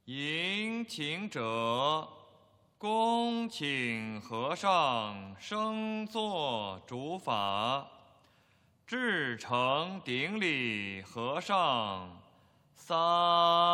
迎请者，恭请和尚升座主法。至诚顶礼和尚，三。